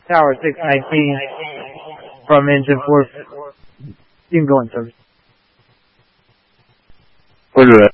Tower 619 from engine 4. You can go in service. Roger that.